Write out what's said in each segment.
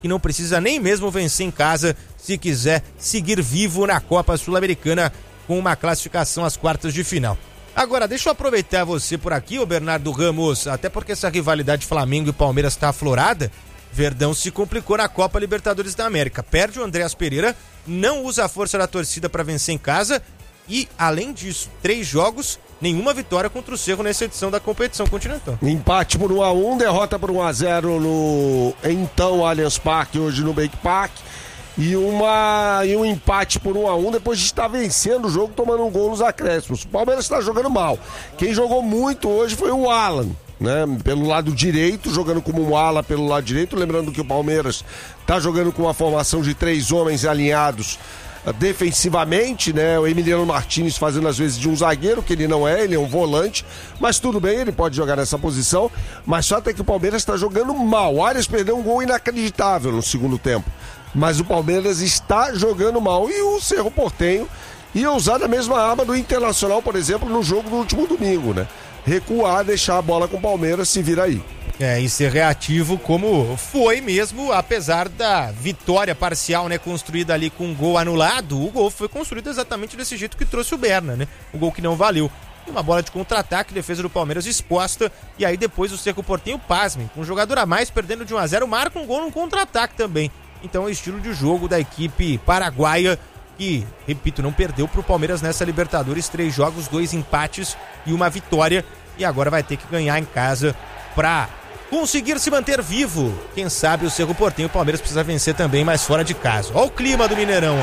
que não precisa nem mesmo vencer em casa se quiser seguir vivo na Copa Sul-Americana com uma classificação às quartas de final. Agora, deixa eu aproveitar você por aqui, ô Bernardo Ramos, até porque essa rivalidade Flamengo e Palmeiras está aflorada. Verdão se complicou na Copa Libertadores da América. Perde o Andréas Pereira, não usa a força da torcida para vencer em casa e, além disso, 3 jogos, nenhuma vitória contra o Cerro nessa edição da competição continental. Empate por 1-1, derrota por 1-0 no então Allianz Parque, hoje no Bake Park. E um empate por 1-1 depois de estar vencendo o jogo, tomando um gol nos acréscimos. O Palmeiras está jogando mal. Quem jogou muito hoje foi o Alan, né? Pelo lado direito, jogando como um ala pelo lado direito. Lembrando que o Palmeiras está jogando com uma formação de 3 homens alinhados defensivamente, né? O Emiliano Martínez fazendo às vezes de um zagueiro, que ele não é, ele é um volante, mas tudo bem, ele pode jogar nessa posição, mas só até que o Palmeiras está jogando mal. O Arias perdeu um gol inacreditável no segundo tempo, mas o Palmeiras está jogando mal, e o Cerro Porteño ia usar a mesma arma do Internacional, por exemplo, no jogo do último domingo, né? Recuar, deixar a bola com o Palmeiras, se vira aí. E ser reativo como foi mesmo, apesar da vitória parcial, né, construída ali com um gol anulado. O gol foi construído exatamente desse jeito que trouxe o Berna, né? O gol que não valeu. Uma bola de contra-ataque, defesa do Palmeiras exposta, e aí depois o Cerro Porteño, pasmem, com um jogador a mais, perdendo de 1-0, marca um gol no contra-ataque também. Então é o estilo de jogo da equipe paraguaia, que, repito, não perdeu pro Palmeiras nessa Libertadores. 3 jogos, 2 empates e 1 vitória, e agora vai ter que ganhar em casa pra conseguir se manter vivo. Quem sabe o Cerro Porteño, o Palmeiras precisa vencer também, mas fora de casa. Olha o clima do Mineirão,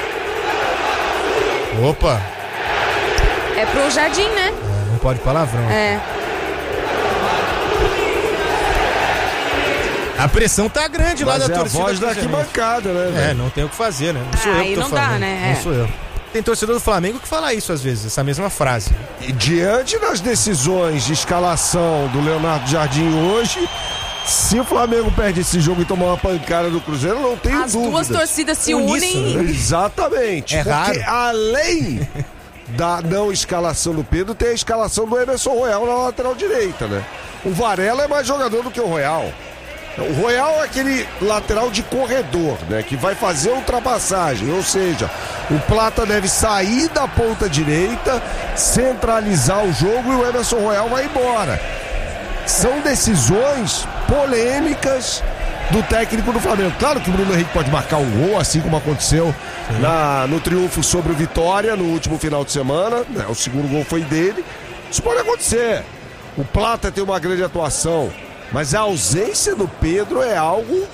ó. Opa! É pro Jardim, né? Não pode palavrão. A pressão tá grande lá da torcida. É a voz da arquibancada, né? Não tem o que fazer, né? Não sou eu que tô não falando. dá, né? Não sou eu. Tem torcedor do Flamengo que fala isso às vezes, essa mesma frase. E diante das decisões de escalação do Leonardo Jardim hoje, se o Flamengo perde esse jogo e tomar uma pancada do Cruzeiro, não tenho dúvidas. As duas torcidas se unem. Exatamente. É porque raro. Além da não escalação do Pedro, tem a escalação do Emerson Royal na lateral direita, né? O Varela é mais jogador do que o Royal. O Royal é aquele lateral de corredor, né? Que vai fazer a ultrapassagem, ou seja, o Plata deve sair da ponta direita, centralizar o jogo, e o Emerson Royal vai embora. São decisões polêmicas do técnico do Flamengo. Claro que o Bruno Henrique pode marcar um gol, assim como aconteceu no triunfo sobre o Vitória no último final de semana, né? O segundo gol foi dele. Isso pode acontecer. O Plata tem uma grande atuação, mas a ausência do Pedro é algo,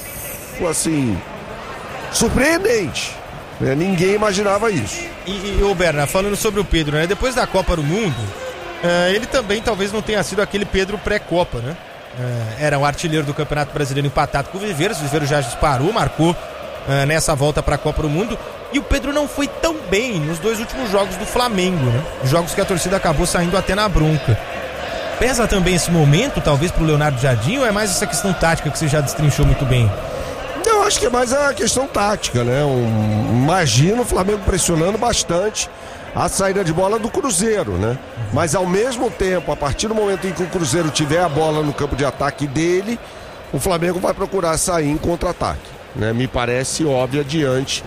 assim, surpreendente. Ninguém imaginava isso. E o Berna, falando sobre o Pedro, né? Depois da Copa do Mundo, ele também talvez não tenha sido aquele Pedro pré-Copa, né? Era um artilheiro do Campeonato Brasileiro empatado com o Viveiros. O Viveiros já disparou, marcou nessa volta para a Copa do Mundo. E o Pedro não foi tão bem nos 2 últimos jogos do Flamengo, né? Jogos que a torcida acabou saindo até na bronca. Pesa também esse momento, talvez, pro Leonardo Jardim, ou é mais essa questão tática que você já destrinchou muito bem? Eu acho que é mais a questão tática, né? Imagino o Flamengo pressionando bastante a saída de bola do Cruzeiro, né? Mas ao mesmo tempo, a partir do momento em que o Cruzeiro tiver a bola no campo de ataque dele, o Flamengo vai procurar sair em contra-ataque, né? Me parece óbvio diante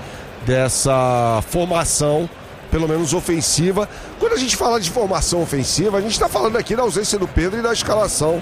dessa formação, pelo menos ofensiva. Quando a gente fala de formação ofensiva, a gente está falando aqui da ausência do Pedro e da escalação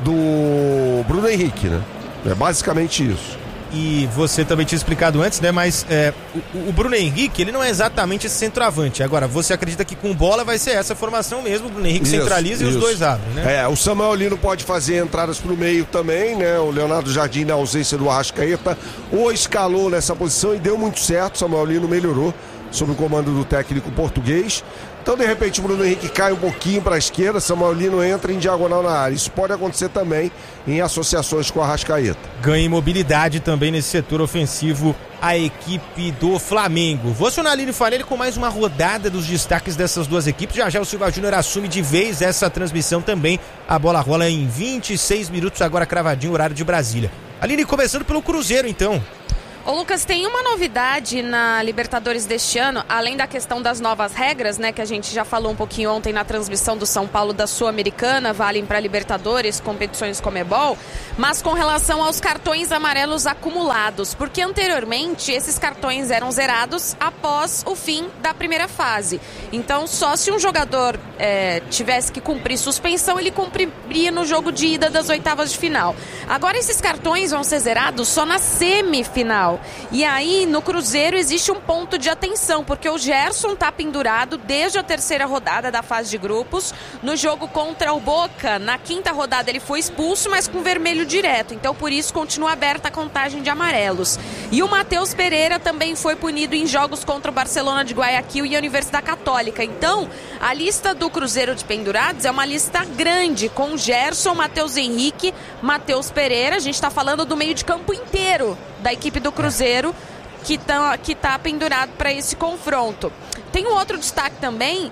do Bruno Henrique, né? É basicamente isso. E você também tinha explicado antes, né? Mas o Bruno Henrique, ele não é exatamente esse centroavante. Agora, você acredita que com bola vai ser essa formação mesmo? O Bruno Henrique centraliza e os dois abrem, né? O Samuel Lino pode fazer entradas pro meio também, né? O Leonardo Jardim, na ausência do Arrascaeta, o escalou nessa posição e deu muito certo. O Samuel Lino melhorou sob o comando do técnico português. Então, de repente, o Bruno Henrique cai um pouquinho para a esquerda, Samuel Lino entra em diagonal na área. Isso pode acontecer também em associações com a Arrascaeta. Ganha mobilidade também nesse setor ofensivo a equipe do Flamengo. Vou acionar a Aline Farelli com mais uma rodada dos destaques dessas duas equipes. Já o Silva Júnior assume de vez essa transmissão também. A bola rola em 26 minutos, agora cravadinho, horário de Brasília. Aline, começando pelo Cruzeiro, então. Ô Lucas, tem uma novidade na Libertadores deste ano, além da questão das novas regras, né, que a gente já falou um pouquinho ontem na transmissão do São Paulo da Sul-Americana, valem para Libertadores, competições Conmebol, mas com relação aos cartões amarelos acumulados, porque anteriormente esses cartões eram zerados após o fim da primeira fase. Então, só se um jogador tivesse que cumprir suspensão, ele cumpriria no jogo de ida das oitavas de final. Agora, esses cartões vão ser zerados só na semifinal. E aí, no Cruzeiro, existe um ponto de atenção, porque o Gerson tá pendurado desde a terceira rodada da fase de grupos. No jogo contra o Boca, na quinta rodada, ele foi expulso, mas com vermelho direto. Então, por isso, continua aberta a contagem de amarelos. E o Matheus Pereira também foi punido em jogos contra o Barcelona de Guayaquil e a Universidade Católica. Então, a lista do Cruzeiro de pendurados é uma lista grande, com Gerson, Matheus Henrique, Matheus Pereira. A gente está falando do meio de campo inteiro da equipe do Cruzeiro que tá pendurado para esse confronto. Tem um outro destaque também,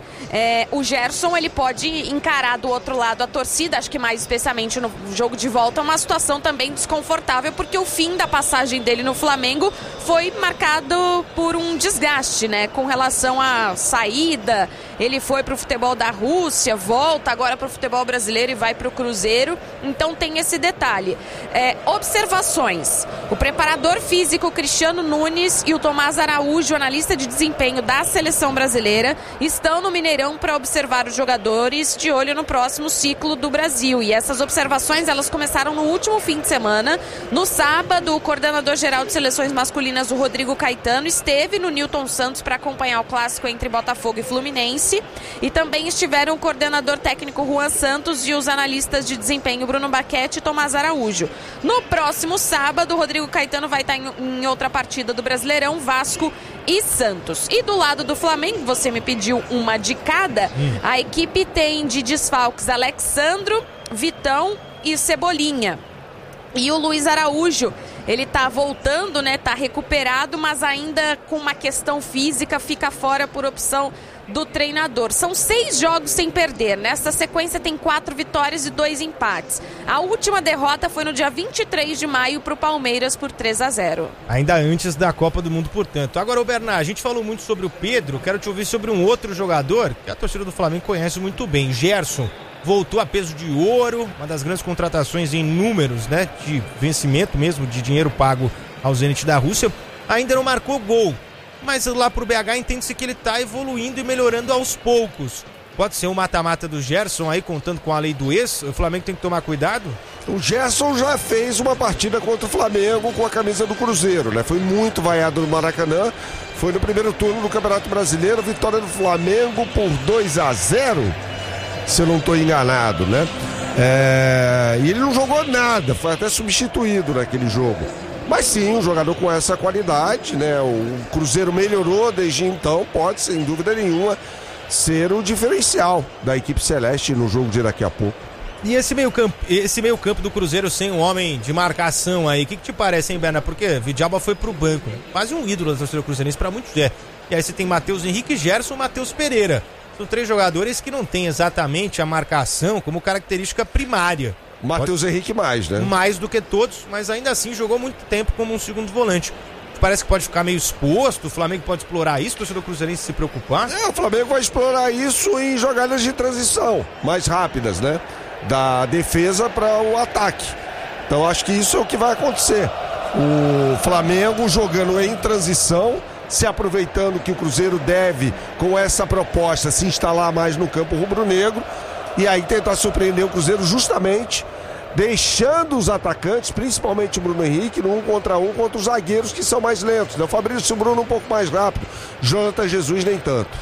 o Gerson, ele pode encarar do outro lado a torcida, acho que mais especialmente no jogo de volta, uma situação também desconfortável, porque o fim da passagem dele no Flamengo foi marcado por um desgaste, né, com relação à saída. Ele foi pro futebol da Rússia, volta agora pro futebol brasileiro e vai pro Cruzeiro, então tem esse detalhe. Observações: o preparador físico Cristiano Nunes e o Tomás Araújo, analista de desempenho da seleção brasileira, estão no Mineirão para observar os jogadores de olho no próximo ciclo do Brasil. E essas observações, elas começaram no último fim de semana. No sábado, o coordenador geral de seleções masculinas, o Rodrigo Caetano, esteve no Newton Santos para acompanhar o clássico entre Botafogo e Fluminense. E também estiveram o coordenador técnico Juan Santos e os analistas de desempenho Bruno Baquete e Tomás Araújo. No próximo sábado, o Rodrigo Caetano vai estar em outra partida do Brasileirão, Vasco e Santos. E do lado do Flamengo, você me pediu uma de cada, a equipe tem de desfalques Alexandro, Vitão e Cebolinha. E o Luiz Araújo, ele tá voltando, né, tá recuperado, mas ainda com uma questão física, fica fora por opção do treinador. São 6 jogos sem perder. Nessa sequência tem 4 vitórias e 2 empates. A última derrota foi no dia 23 de maio para o Palmeiras por 3-0. Ainda antes da Copa do Mundo, portanto. Agora, Bernard, a gente falou muito sobre o Pedro, quero te ouvir sobre um outro jogador que a torcida do Flamengo conhece muito bem, Gerson. Voltou a peso de ouro, uma das grandes contratações em números, né, de vencimento mesmo, de dinheiro pago ao Zenit da Rússia. Ainda não marcou gol, mas lá pro BH entende-se que ele tá evoluindo e melhorando aos poucos. Pode ser um mata-mata do Gerson aí, contando com a lei do ex. O Flamengo tem que tomar cuidado? O Gerson já fez uma partida contra o Flamengo com a camisa do Cruzeiro, né? Foi muito vaiado no Maracanã. Foi no primeiro turno do Campeonato Brasileiro, vitória do Flamengo por 2-0, se eu não estou enganado, né? E ele não jogou nada, foi até substituído naquele jogo. Mas sim, um jogador com essa qualidade, né? O Cruzeiro melhorou desde então, pode, sem dúvida nenhuma, ser o diferencial da equipe celeste no jogo de daqui a pouco. E esse meio-campo do Cruzeiro sem um homem de marcação aí, o que te parece, hein, Berna? Porque Vidalba foi pro banco, né? Quase um ídolo da torcida cruzeirense para muitos. E aí você tem Matheus Henrique, Gerson, Matheus Pereira. São 3 jogadores que não têm exatamente a marcação como característica primária. Matheus Henrique mais, né? Mais do que todos, mas ainda assim jogou muito tempo como um segundo volante. Parece que pode ficar meio exposto, o Flamengo pode explorar isso, o torcedor cruzeirense se preocupar? O Flamengo vai explorar isso em jogadas de transição mais rápidas, né? Da defesa para o ataque. Então acho que isso é o que vai acontecer. O Flamengo jogando em transição, se aproveitando que o Cruzeiro deve, com essa proposta, se instalar mais no campo rubro-negro e aí tentar surpreender o Cruzeiro justamente deixando os atacantes, principalmente o Bruno Henrique, no 1 contra 1 contra os zagueiros que são mais lentos, né? O Fabrício Bruno um pouco mais rápido, Jonathan Jesus nem tanto.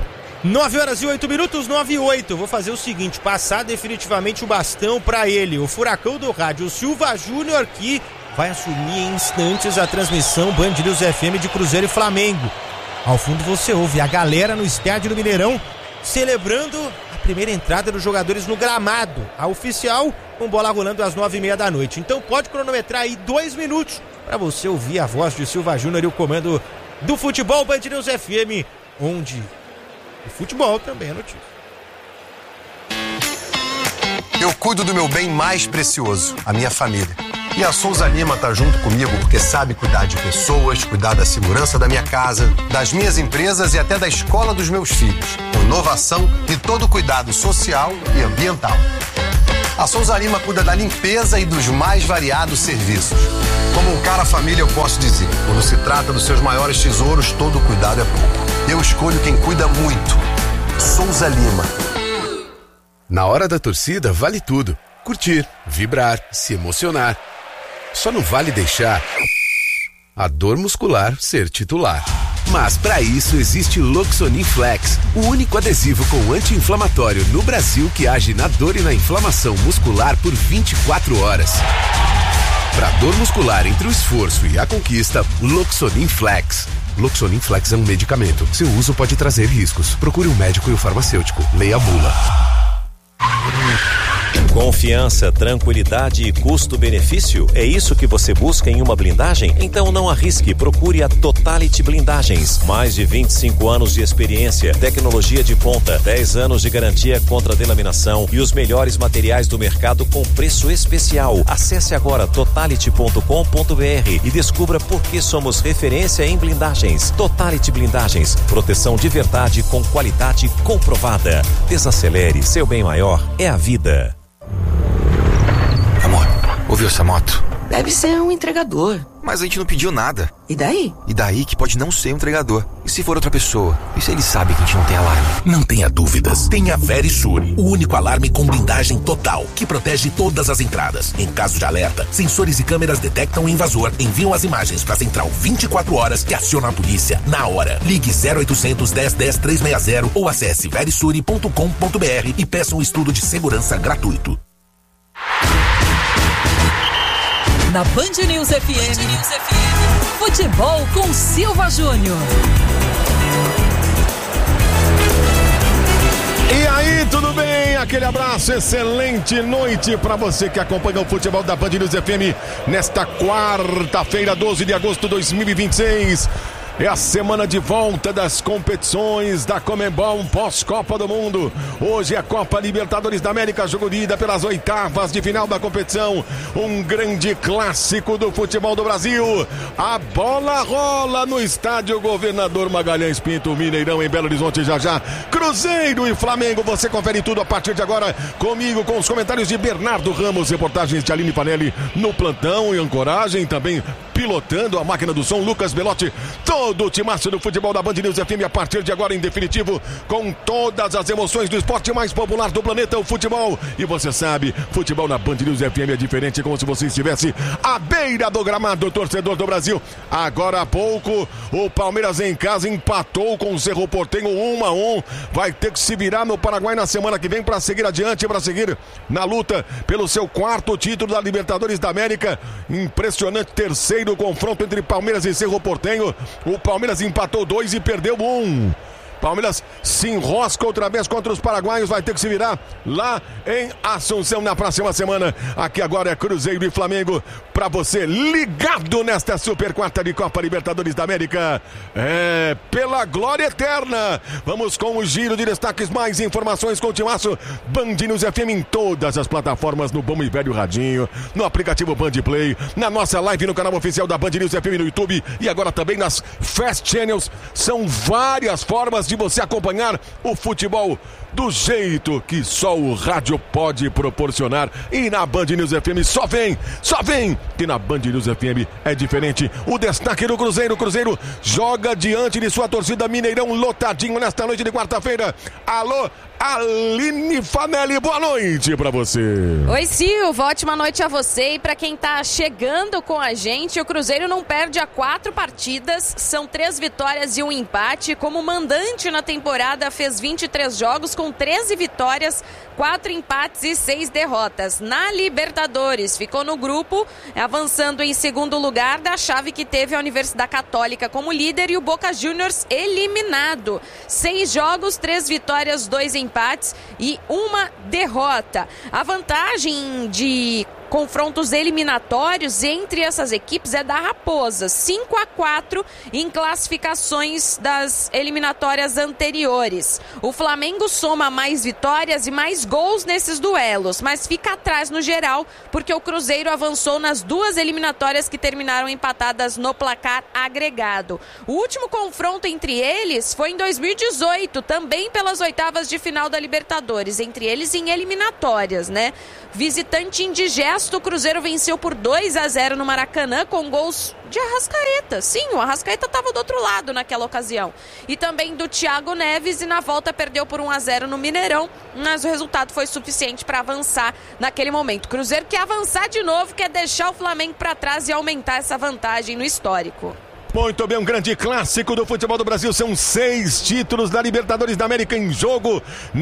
9h08, 9h08. Vou fazer o seguinte, passar definitivamente o bastão para ele, o furacão do rádio, o Silva Júnior, que vai assumir em instantes a transmissão Band News FM de Cruzeiro e Flamengo. Ao fundo você ouve a galera no estádio do Mineirão celebrando a primeira entrada dos jogadores no gramado. A oficial com bola rolando às 9h30 da noite. Então pode cronometrar aí 2 minutos para você ouvir a voz de Silva Júnior e o comando do futebol Band News FM, onde o futebol também é notícia. Eu cuido do meu bem mais precioso, a minha família. E a Souza Lima tá junto comigo porque sabe cuidar de pessoas, cuidar da segurança da minha casa, das minhas empresas e até da escola dos meus filhos. Com inovação e todo cuidado social e ambiental. A Souza Lima cuida da limpeza e dos mais variados serviços. Como um cara família, eu posso dizer, quando se trata dos seus maiores tesouros, todo cuidado é pouco. Eu escolho quem cuida muito. Souza Lima. Na hora da torcida, vale tudo. Curtir, vibrar, se emocionar. Só não vale deixar a dor muscular ser titular. Mas para isso existe Loxonin Flex, o único adesivo com anti-inflamatório no Brasil que age na dor e na inflamação muscular por 24 horas. Para dor muscular entre o esforço e a conquista, Loxonin Flex. Loxonin Flex é um medicamento. Seu uso pode trazer riscos. Procure um médico e o farmacêutico. Leia a bula. Confiança, tranquilidade e custo-benefício? É isso que você busca em uma blindagem? Então não arrisque, procure a Totality Blindagens. Mais de 25 anos de experiência, tecnologia de ponta, 10 anos de garantia contra delaminação e os melhores materiais do mercado com preço especial. Acesse agora totality.com.br e descubra por que somos referência em blindagens. Totality Blindagens, proteção de verdade com qualidade comprovada. Desacelere, seu bem maior é a vida. Amor, ouviu essa moto? Deve ser um entregador. Mas a gente não pediu nada. E daí? E daí que pode não ser um entregador. E se for outra pessoa? E se ele sabe que a gente não tem alarme? Não tenha dúvidas. Tenha Verisur, o único alarme com blindagem total, que protege todas as entradas. Em caso de alerta, sensores e câmeras detectam o invasor, enviam as imagens para a central 24 horas que aciona a polícia na hora. Ligue 0800 10 10 360 ou acesse verisure.com.br e peça um estudo de segurança gratuito. Na Band News FM, futebol com Silva Júnior. E aí, tudo bem? Aquele abraço, excelente noite para você que acompanha o futebol da Band News FM nesta quarta-feira, 12 de agosto de 2026. É a semana de volta das competições da Conmebol pós-Copa do Mundo. Hoje é a Copa Libertadores da América, jogo de ida pelas oitavas de final da competição. Um grande clássico do futebol do Brasil. A bola rola no estádio Governador Magalhães Pinto, Mineirão, em Belo Horizonte, já. Cruzeiro e Flamengo, você confere tudo a partir de agora comigo, com os comentários de Bernardo Ramos, reportagens de Aline Panelli no plantão e ancoragem, também pilotando a máquina do som, Lucas Belotti, todo o timaço do futebol da Band News FM a partir de agora, em definitivo, com todas as emoções do esporte mais popular do planeta, o futebol. E você sabe, futebol na Band News FM é diferente, como se você estivesse à beira do gramado, torcedor do Brasil. Agora há pouco, o Palmeiras em casa empatou com o Cerro Porteño 1-1. Vai ter que se virar no Paraguai na semana que vem para seguir adiante, para seguir na luta pelo seu quarto título da Libertadores da América. Impressionante terceiro confronto entre Palmeiras e Cerro Porteño. O Palmeiras empatou 2 e perdeu 1. Palmeiras se enrosca outra vez contra os paraguaios, vai ter que se virar lá em Assunção na próxima semana. Aqui agora é Cruzeiro e Flamengo para você ligado nesta super quarta de Copa Libertadores da América. É pela glória eterna. Vamos com o giro de destaques, mais informações com o timaço Band News FM em todas as plataformas, no bom e velho radinho, no aplicativo Band Play, na nossa live no canal oficial da Band News FM no YouTube e agora também nas Fast Channels. São várias formas de você acompanhar o futebol do jeito que só o rádio pode proporcionar. E na Band News FM só vem que na Band News FM é diferente. O destaque do Cruzeiro. O Cruzeiro joga diante de sua torcida, Mineirão lotadinho nesta noite de quarta-feira. Alô, Aline Fanelli, boa noite pra você. Oi, Silva, ótima noite a você e pra quem tá chegando com a gente. O Cruzeiro não perde há 4 partidas, são 3 vitórias e 1 empate. Como mandante na temporada, fez 23 jogos com 13 vitórias, 4 empates e 6 derrotas. Na Libertadores, ficou no grupo, avançando em segundo lugar da chave que teve a Universidade Católica como líder e o Boca Juniors eliminado. 6 jogos, 3 vitórias, 2 empates e 1 derrota. A vantagem de confrontos eliminatórios entre essas equipes é da Raposa, 5-4 em classificações das eliminatórias anteriores. O Flamengo soma mais vitórias e mais gols nesses duelos, mas fica atrás no geral, porque o Cruzeiro avançou nas 2 eliminatórias que terminaram empatadas no placar agregado. O último confronto entre eles foi em 2018, também pelas oitavas de final da Libertadores, entre eles em eliminatórias, né? Visitante indigesto, o Cruzeiro venceu por 2-0 no Maracanã com gols de Arrascaeta. Sim, o Arrascaeta estava do outro lado naquela ocasião. E também do Thiago Neves, e na volta perdeu por 1-0 no Mineirão, mas o resultado foi suficiente para avançar naquele momento. O Cruzeiro quer avançar de novo, quer deixar o Flamengo para trás e aumentar essa vantagem no histórico. Muito bem, um grande clássico do futebol do Brasil. São 6 títulos da Libertadores da América em jogo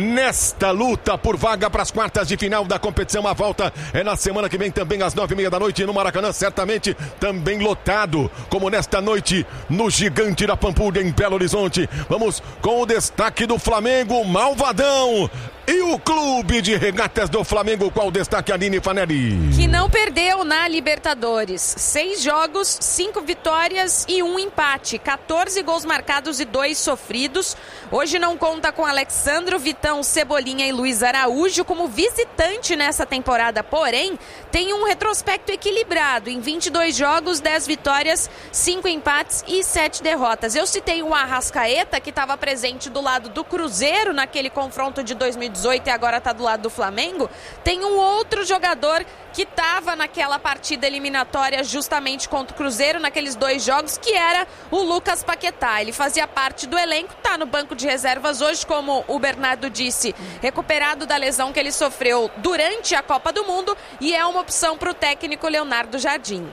nesta luta por vaga para as quartas de final da competição. A volta é na semana que vem, também às 9h30 da noite no Maracanã, certamente também lotado, como nesta noite no Gigante da Pampulha em Belo Horizonte. Vamos com o destaque do Flamengo, Malvadão. E o Clube de Regatas do Flamengo, qual o destaque, Aline Fanelli? Que não perdeu na Libertadores. 6 jogos, 5 vitórias e 1 empate. 14 gols marcados e 2 sofridos. Hoje não conta com Alexandro, Vitão, Cebolinha e Luiz Araújo como visitante nessa temporada. Porém, tem um retrospecto equilibrado. Em 22 jogos, 10 vitórias, 5 empates e 7 derrotas. Eu citei o Arrascaeta, que estava presente do lado do Cruzeiro naquele confronto de 2018 e agora está do lado do Flamengo. Tem um outro jogador que estava naquela partida eliminatória justamente contra o Cruzeiro, naqueles 2 jogos, que era o Lucas Paquetá. Ele fazia parte do elenco, está no banco de reservas hoje, como o Bernardo disse, recuperado da lesão que ele sofreu durante a Copa do Mundo, e é uma opção para o técnico Leonardo Jardim.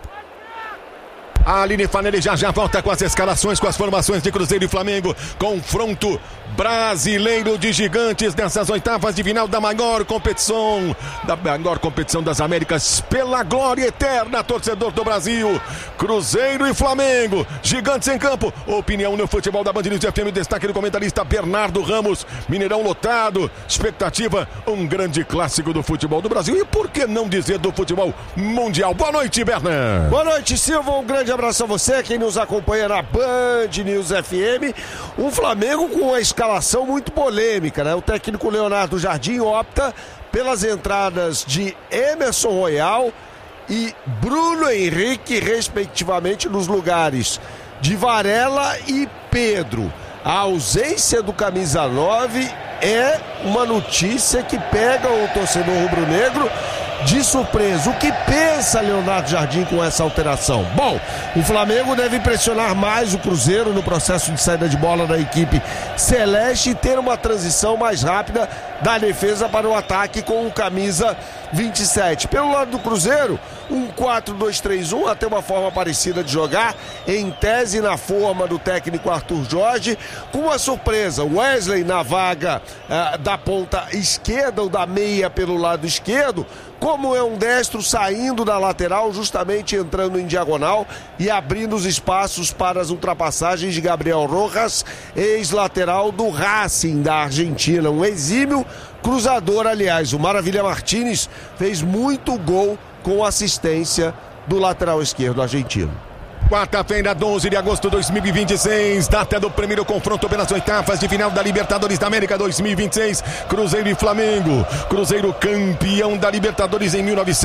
A Aline Fanelli já volta com as escalações, com as formações de Cruzeiro e Flamengo. Confronto brasileiro de gigantes nessas oitavas de final da maior competição das Américas, pela glória eterna, torcedor do Brasil. Cruzeiro e Flamengo, gigantes em campo. Opinião no futebol da Band News FM, destaque do comentarista Bernardo Ramos. Mineirão lotado, expectativa, um grande clássico do futebol do Brasil e por que não dizer do futebol mundial. Boa noite, Bernardo. Boa noite, Silva, um grande abraço a você, quem nos acompanha na Band News FM. Um Flamengo com uma escalação muito polêmica, né? O técnico Leonardo Jardim opta pelas entradas de Emerson Royal e Bruno Henrique, respectivamente, nos lugares de Varela e Pedro. A ausência do camisa 9 é uma notícia que pega o torcedor rubro-negro de surpresa. O que pensa Leonardo Jardim com essa alteração? Bom, o Flamengo deve pressionar mais o Cruzeiro no processo de saída de bola da equipe celeste e ter uma transição mais rápida da defesa para o ataque com o camisa 27. Pelo lado do Cruzeiro, um 4-2-3-1, até uma forma parecida de jogar, em tese na forma do técnico Arthur Jorge, com uma surpresa, Wesley na vaga da ponta esquerda ou da meia pelo lado esquerdo, como é um destro saindo da lateral, justamente entrando em diagonal e abrindo os espaços para as ultrapassagens de Gabriel Rojas, ex-lateral do Racing da Argentina, um exímio cruzador, aliás. O Maravilha Martínez fez muito gol com assistência do lateral esquerdo argentino. Quarta-feira, 12 de agosto de 2026, data do primeiro confronto pelas oitavas de final da Libertadores da América 2026, Cruzeiro e Flamengo. Cruzeiro campeão da Libertadores em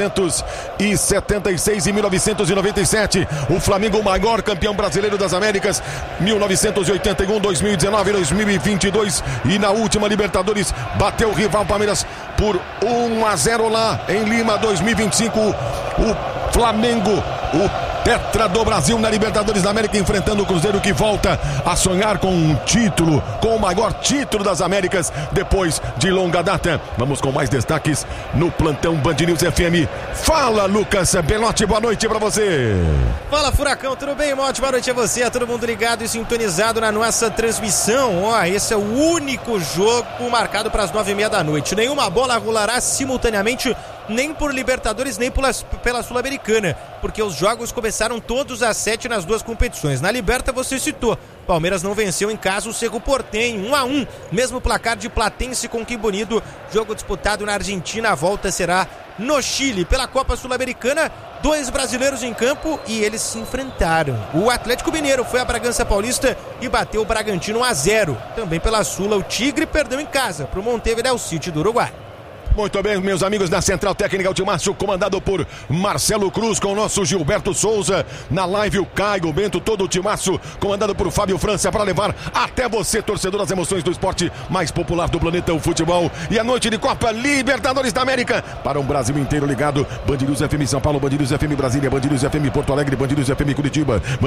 1976 e 1997. O Flamengo, o maior campeão brasileiro das Américas, 1981, 2019 e 2022. E na última Libertadores bateu o rival Palmeiras por 1-0 lá em Lima, 2025. O Flamengo, o tetra do Brasil na Libertadores da América, enfrentando o Cruzeiro, que volta a sonhar com um título, com o maior título das Américas depois de longa data. Vamos com mais destaques no plantão Band News FM. Fala, Lucas Belotti, boa noite pra você. Fala, Furacão, tudo bem? Uma ótima noite a você, a todo mundo ligado e sintonizado na nossa transmissão. Esse é o único jogo marcado para as 9h30 da noite. Nenhuma bola rolará simultaneamente nem por Libertadores, nem pela Sul-Americana, porque os jogos começaram todos às 7 nas duas competições. Na Liberta você citou, Palmeiras não venceu em casa o Cerro Porteño, 1-1, mesmo placar de Platense com Quibonido, jogo disputado na Argentina, a volta será no Chile. Pela Copa Sul-Americana, 2 brasileiros em campo e eles se enfrentaram. O Atlético Mineiro foi a Bragança Paulista e bateu o Bragantino 1-0. Também pela Sula, o Tigre perdeu em casa para o Montevideo City do Uruguai. Muito bem, meus amigos da Central Técnica Altimácio, comandado por Marcelo Cruz, com o nosso Gilberto Souza. Na live, o Caio Bento, todo o timaço, comandado por Fábio França, para levar até você, torcedor, as emoções do esporte mais popular do planeta, o futebol. E a noite de Copa Libertadores da América, para um Brasil inteiro ligado. Band News FM São Paulo, Band News FM Brasília, Band News FM Porto Alegre, Band News FM Curitiba.